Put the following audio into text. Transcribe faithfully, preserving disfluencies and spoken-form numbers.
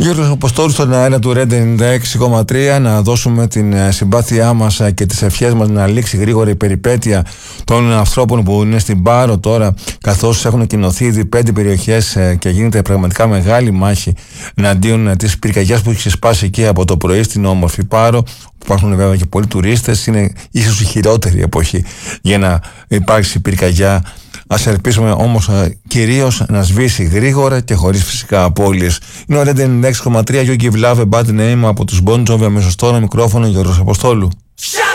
Γιώργος Αποστόλου στον αέρα του Red ενενήντα έξι κόμμα τρία. Να δώσουμε την συμπάθειά μας και τις ευχές μας να λήξει γρήγορα η περιπέτεια των ανθρώπων που είναι στην Πάρο τώρα, καθώς έχουν κοινωθεί ήδη πέντε περιοχές και γίνεται πραγματικά μεγάλη μάχη εναντίον της πυρκαγιάς που έχει ξεσπάσει εκεί από το πρωί στην όμορφη Πάρο. Υπάρχουν βέβαια και πολλοί τουρίστες, είναι ίσως η χειρότερη εποχή για να υπάρξει πυρκαγιά. Ας ελπίσουμε όμως κυρίως να σβήσει γρήγορα και χωρίς φυσικά απώλειες. Είναι ο Red ενενήντα έξι κόμμα τρία. You give love a bad name από τους Bon Jovi. Αμέσως τώρα μικρόφωνο Γιώργος Αποστόλου.